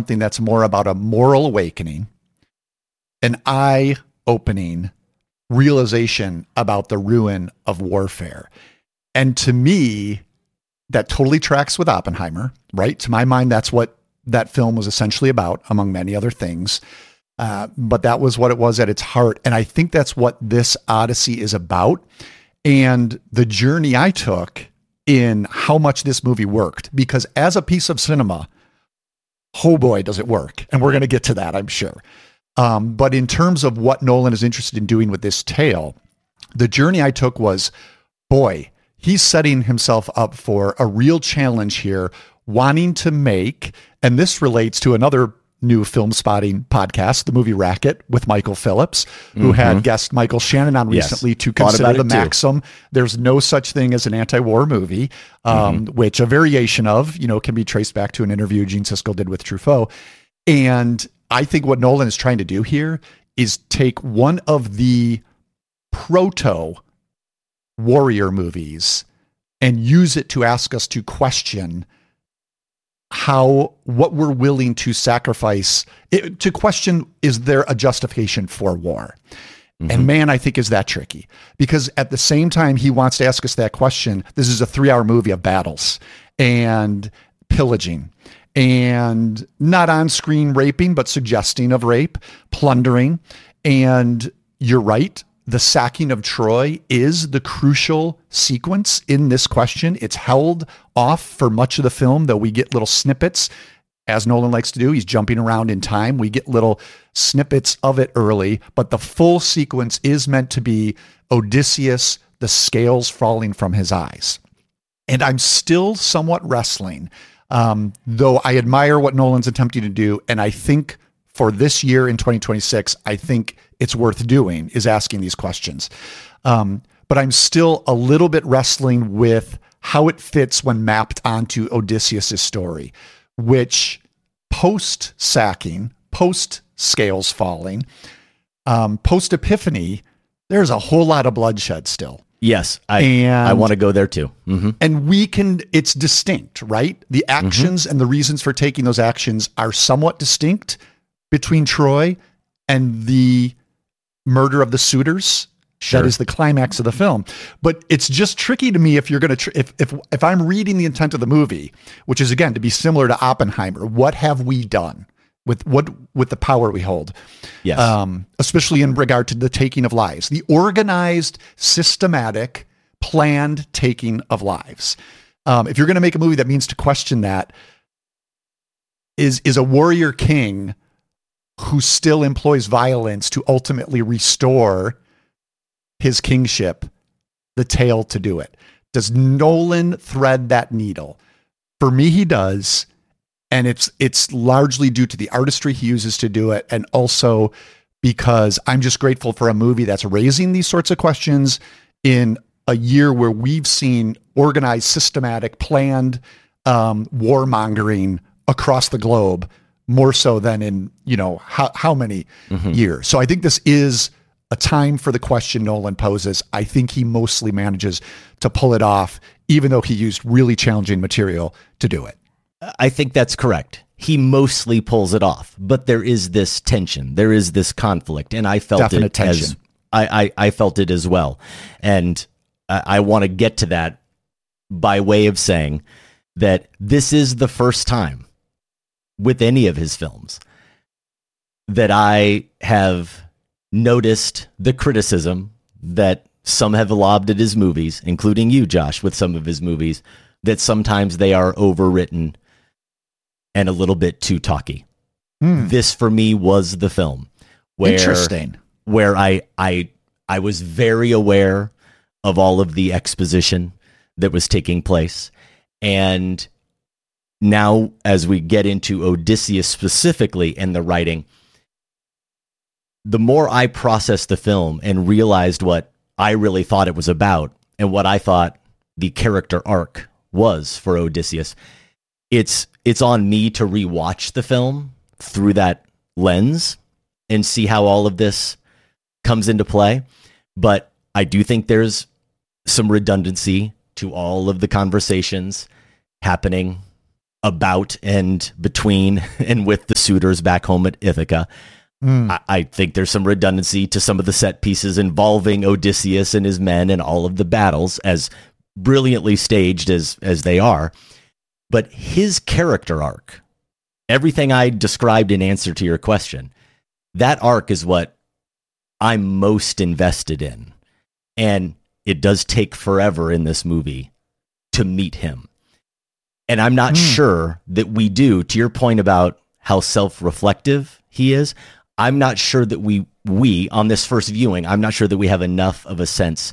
something that's more about a moral awakening, an eye-opening realization about the ruin of warfare. And to me, that totally tracks with Oppenheimer, right? To my mind, that's what that film was essentially about, among many other things. But that was what it was at its heart. And I think that's what this Odyssey is about. And the journey I took in how much this movie worked, because as a piece of cinema, oh boy, does it work. And we're going to get to that, I'm sure. But in terms of what Nolan is interested in doing with this tale, the journey I took was, boy, he's setting himself up for a real challenge here, wanting to make, and this relates to another new film spotting podcast, the movie Racket with Michael Phillips, who had guest Michael Shannon on recently to consider the maxim. There's no such thing as an anti-war movie, which a variation of, can be traced back to an interview Gene Siskel did with Truffaut. And I think what Nolan is trying to do here is take one of the proto warrior movies and use it to ask us to question what we're willing to sacrifice, to question, is there a justification for war? And man, I think is that tricky, because at the same time he wants to ask us that question, this is a 3-hour movie of battles and pillaging and not on screen raping, but suggesting of rape, plundering. And you're right. The sacking of Troy is the crucial sequence in this question. It's held off for much of the film, though we get little snippets, as Nolan likes to do. He's jumping around in time. We get little snippets of it early, but the full sequence is meant to be Odysseus, the scales falling from his eyes. And I'm still somewhat wrestling, though I admire what Nolan's attempting to do. And I think for this year in 2026, I think it's worth doing, is asking these questions. But I'm still a little bit wrestling with how it fits when mapped onto Odysseus' story, which post-sacking, post-scales falling, post-epiphany, there's a whole lot of bloodshed still. Yes, I want to go there too. And it's distinct, right? The actions and the reasons for taking those actions are somewhat distinct between Troy and the murder of the suitors. Sure. That is the climax of the film. But it's just tricky to me if you're going to, if I'm reading the intent of the movie, which is again to be similar to Oppenheimer, what have we done with the power we hold? Yes. Especially in regard to the taking of lives, the organized, systematic, planned taking of lives. If you're going to make a movie that means to question that, is a warrior king who still employs violence to ultimately restore his kingship, the tale to do it. Does Nolan thread that needle? For me, he does. And it's largely due to the artistry he uses to do it. And also because I'm just grateful for a movie that's raising these sorts of questions in a year where we've seen organized, systematic, planned warmongering across the globe, more so than in, how many years. So I think this is a time for the question Nolan poses. I think he mostly manages to pull it off, even though he used really challenging material to do it. I think that's correct. He mostly pulls it off, but there is this tension. There is this conflict, and I felt Definite it tension. as I felt it as well. And I want to get to that by way of saying that this is the first time with any of his films that I have noticed the criticism that some have lobbed at his movies, including you, Josh, with some of his movies, that sometimes they are overwritten and a little bit too talky. This for me was the film where I was very aware of all of the exposition that was taking place. And now as we get into Odysseus specifically and the writing, the more I processed the film and realized what I really thought it was about and what I thought the character arc was for Odysseus, it's on me to rewatch the film through that lens and see how all of this comes into play. But I do think there's some redundancy to all of the conversations happening about and between and with the suitors back home at Ithaca. I think there's some redundancy to some of the set pieces involving Odysseus and his men and all of the battles, as brilliantly staged as they are. But his character arc, everything I described in answer to your question, that arc is what I'm most invested in. And it does take forever in this movie to meet him. And I'm not sure that we do, to your point about how self-reflective he is, I'm not sure that we on this first viewing, I'm not sure that we have enough of a sense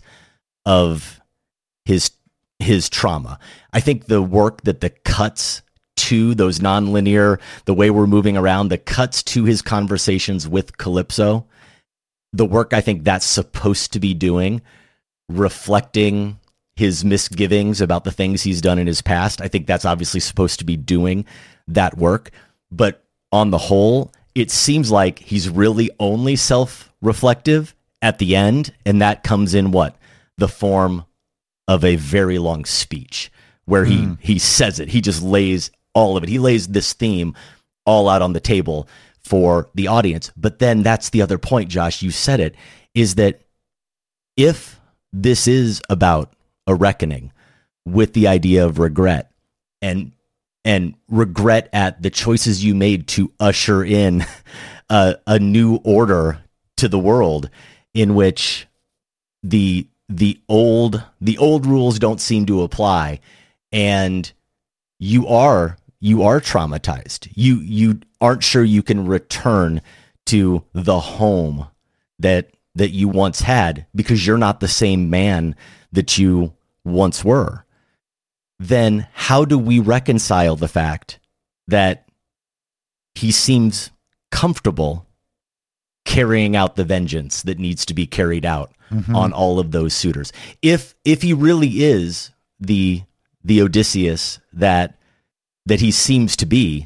of his trauma. I think the work that the cuts to those nonlinear, the way we're moving around, the cuts to his conversations with Calypso, the work I think that's supposed to be doing, reflecting his misgivings about the things he's done in his past. I think that's obviously supposed to be doing that work. But on the whole, it seems like he's really only self-reflective at the end, and that comes in what? The form of a very long speech where he says it. He just lays all of it. He lays this theme all out on the table for the audience. But then that's the other point, Josh, you said it, is that if this is about a reckoning with the idea of regret and regret at the choices you made to usher in a new order to the world in which the old rules don't seem to apply, and you are traumatized. You aren't sure you can return to the home that you once had because you're not the same man that you once were. Then how do we reconcile the fact that he seems comfortable carrying out the vengeance that needs to be carried out on all of those suitors? If he really is the Odysseus that he seems to be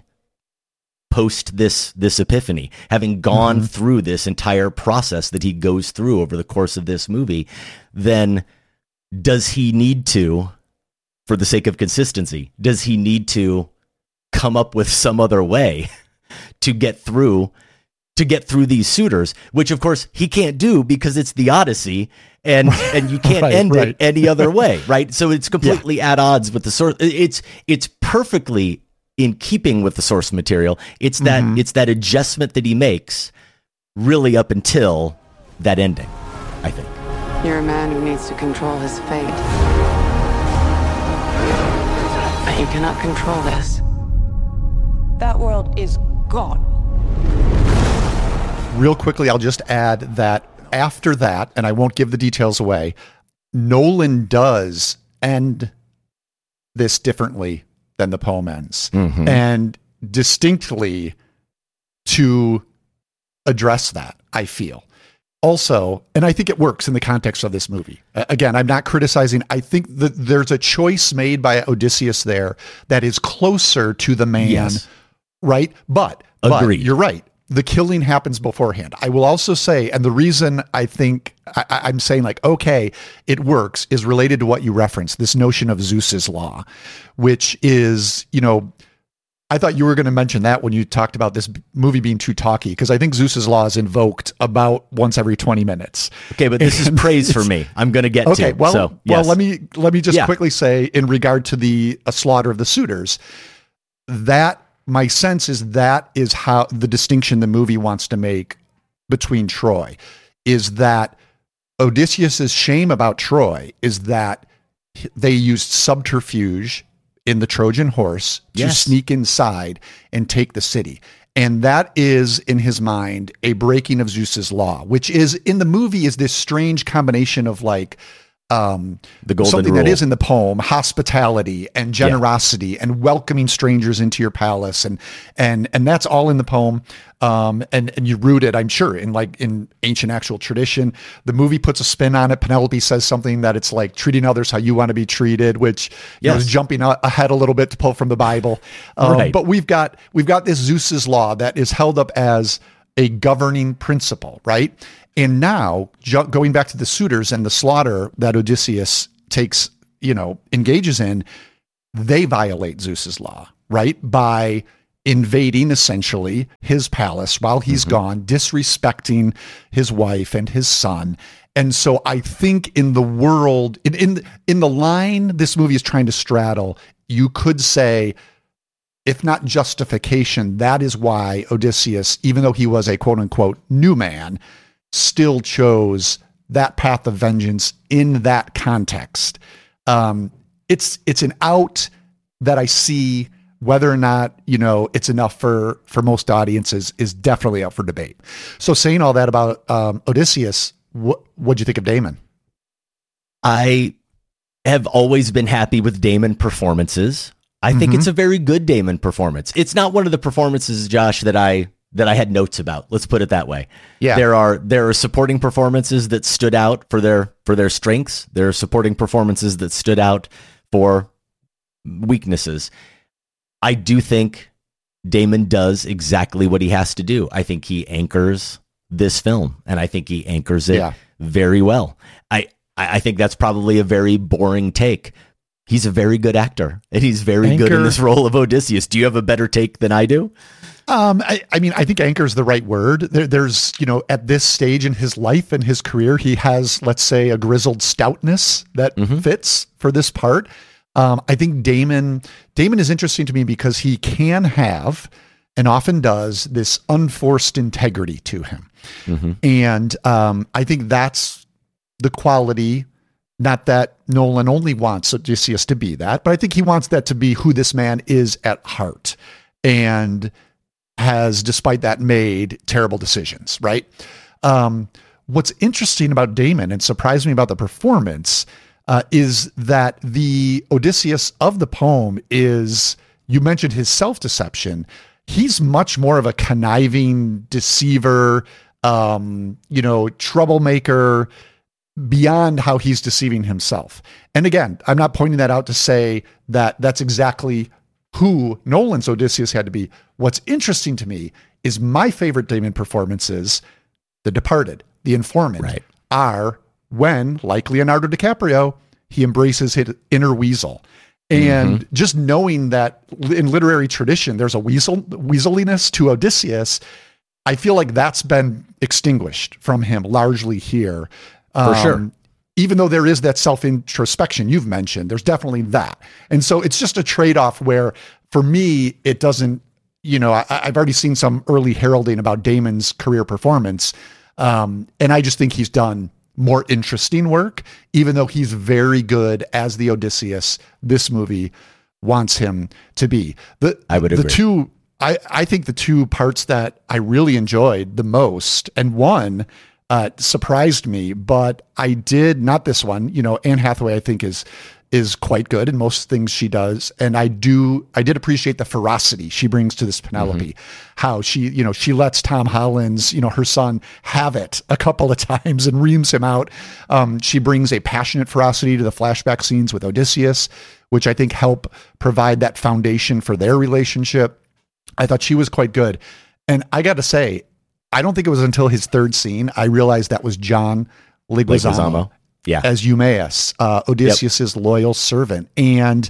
post this epiphany, having gone through this entire process that he goes through over the course of this movie, then does he need to, for the sake of consistency, does he need to come up with some other way to get through these suitors, which of course he can't do because it's the Odyssey and you can't end it any other way, right? So it's completely at odds with the source. It's perfectly in keeping with the source material. It's that adjustment that he makes really up until that ending, I think. You're a man who needs to control his fate. But you cannot control this. That world is gone. Real quickly, I'll just add that after that, and I won't give the details away, Nolan does end this differently than the poem ends. And distinctly to address that, I feel. Also, and I think it works in the context of this movie. Again, I'm not criticizing. I think that there's a choice made by Odysseus there that is closer to the man, right? But you're right. The killing happens beforehand. I will also say, and the reason I think I'm saying like, okay, it works is related to what you referenced, this notion of Zeus's law, which is, I thought you were going to mention that when you talked about this movie being too talky, because I think Zeus's law is invoked about once every 20 minutes. Okay, but this is praise for me. I'm going to get to. Well, let me just quickly say in regard to the slaughter of the suitors, that my sense is that is how the distinction the movie wants to make between Troy is that Odysseus's shame about Troy is that they used subterfuge in the Trojan horse to sneak inside and take the city. And that is, in his mind, a breaking of Zeus's law, which is in the movie is this strange combination of like, the golden something rule that is in the poem, hospitality and generosity and welcoming strangers into your palace. And that's all in the poem. And you root it, I'm sure, in ancient actual tradition. The movie puts a spin on it. Penelope says something that it's like treating others how you want to be treated, which is jumping ahead a little bit to pull from the Bible. But we've got this Zeus's law that is held up as a governing principle, right? And now, going back to the suitors and the slaughter that Odysseus engages in, they violate Zeus's law. right? By invading essentially his palace while he's gone, disrespecting his wife and his son. And so I think in the world, in the line this movie is trying to straddle, you could say, if not justification, that is why Odysseus, even though he was a quote unquote new man, still chose that path of vengeance in that context. It's an out that I see. Whether or not, it's enough for most audiences is definitely up for debate. So saying all that about Odysseus, what'd you think of Damon? I have always been happy with Damon performances. I think it's a very good Damon performance. It's not one of the performances, Josh, that I had notes about. Let's put it that way. Yeah. There are supporting performances that stood out for their strengths. There are supporting performances that stood out for weaknesses. I do think Damon does exactly what he has to do. I think he anchors this film, and I think he anchors it very well. I think that's probably a very boring take. He's a very good actor, and he's very good in this role of Odysseus. Do you have a better take than I do? I mean, I think anchor is the right word. There's, at this stage in his life and his career, he has, let's say, a grizzled stoutness that fits for this part. I think Damon is interesting to me because he can have, and often does, this unforced integrity to him. And I think that's the quality, not that Nolan only wants Odysseus to be that, but I think he wants that to be who this man is at heart, and has, despite that, made terrible decisions, right? What's interesting about Damon and surprised me about the performance is that the Odysseus of the poem is, you mentioned his self-deception. He's much more of a conniving deceiver, troublemaker, beyond how he's deceiving himself. And again, I'm not pointing that out to say that that's exactly who Nolan's Odysseus had to be. What's interesting to me is my favorite Damon performances, The Departed, The Informant, are when, like Leonardo DiCaprio, he embraces his inner weasel. And just knowing that in literary tradition, there's a weaseliness to Odysseus, I feel like that's been extinguished from him largely here. For sure. Even though there is that self-introspection you've mentioned, there's definitely that. And so it's just a trade-off where, for me, it doesn't, I've already seen some early heralding about Damon's career performance. And I just think he's done more interesting work, even though he's very good as the Odysseus this movie wants him to be. I would agree. I think the two parts that I really enjoyed the most, and one surprised me, but I did not this one. Anne Hathaway, I think, is quite good in most things she does, and I did appreciate the ferocity she brings to this Penelope. How she lets Tom Holland's, her son, have it a couple of times and reams him out. She brings a passionate ferocity to the flashback scenes with Odysseus, which I think help provide that foundation for their relationship. I thought she was quite good, and I got to say, I don't think it was until his third scene I realized that was John Leguizamo. As Eumaeus, Odysseus's loyal servant. And,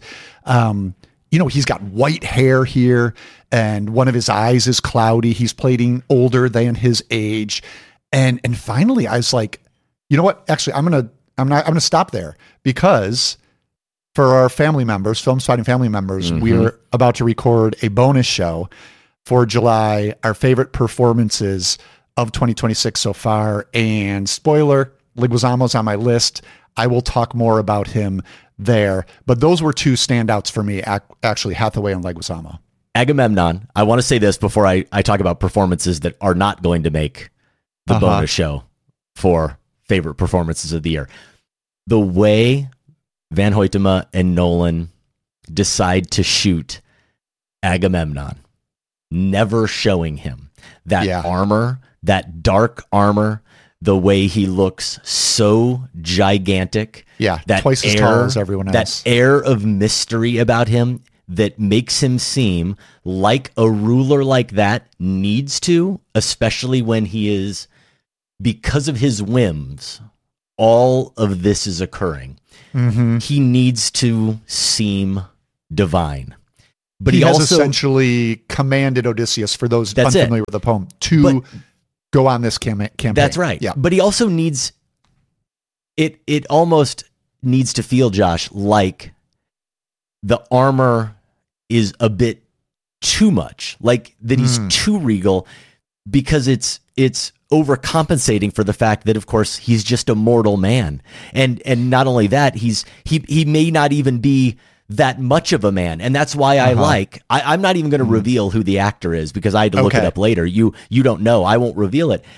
he's got white hair here, and one of his eyes is cloudy. He's playing older than his age. And finally I was like, you know what? Actually, I'm going to stop there, because for our family members, Film Spotting family members, we're about to record a bonus show for July, our favorite performances of 2026 so far. And spoiler, Leguizamo's on my list. I will talk more about him there. But those were two standouts for me, actually, Hathaway and Leguizamo. Agamemnon, I want to say this before I talk about performances that are not going to make the bonus show for favorite performances of the year. The way Van Hoytema and Nolan decide to shoot Agamemnon, never showing him that armor, that dark armor, the way he looks so gigantic. Yeah, that twice as tall as everyone else. That air of mystery about him that makes him seem like a ruler like that needs to, especially when he is, because of his whims, all of this is occurring. He needs to seem divine. But he has also essentially commanded Odysseus, for those That's unfamiliar with the poem, to go on this campaign. That's right. Yeah. But he also needs it. It almost needs to feel, Josh, like the armor is a bit too much, like that he's too regal, because it's overcompensating for the fact that, of course, he's just a mortal man, and not only that, he may not even be that much of a man, and that's why I'm not even going to reveal who the actor is, because I had to look it up later. You don't know. I won't reveal it.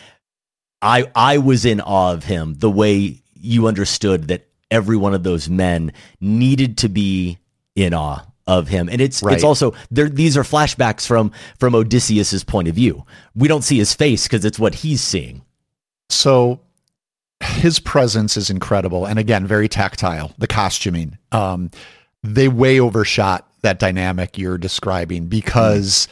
I was in awe of him, the way you understood that every one of those men needed to be in awe of him. And it's also these are flashbacks from Odysseus's point of view. We don't see his face because it's what he's seeing. So his presence is incredible, and again, very tactile. The costuming, they way overshot that dynamic you're describing, because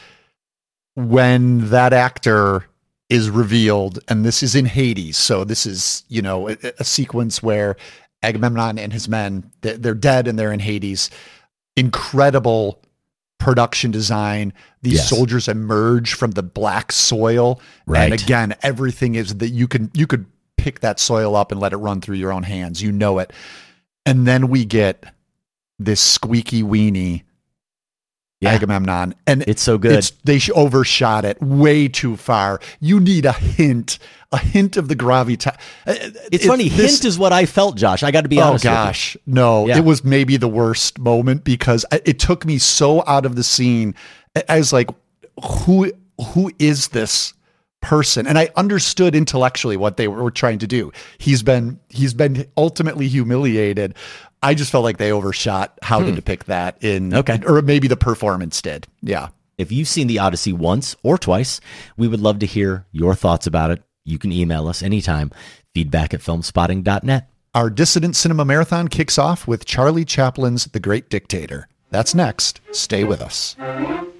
when that actor is revealed, and this is in Hades, so this is, you know, a sequence where Agamemnon and his men, they're dead and they're in Hades. Incredible production design. These soldiers emerge from the black soil. Right. And again, everything is that you could pick that soil up and let it run through your own hands. You know it. And then we get this squeaky weenie Agamemnon, and it's so good. They overshot it way too far. You need a hint of the gravitas. It's funny. Hint is what I felt, Josh. I got to be honest. Oh gosh, no! It was maybe the worst moment, because it took me so out of the scene. I was like, who is this person? And I understood intellectually what they were trying to do. He's been ultimately humiliated. I just felt like they overshot how to depict that or maybe the performance did. Yeah. If you've seen The Odyssey once or twice, we would love to hear your thoughts about it. You can email us anytime, feedback@filmspotting.net. Our Dissident Cinema Marathon kicks off with Charlie Chaplin's The Great Dictator. That's next. Stay with us.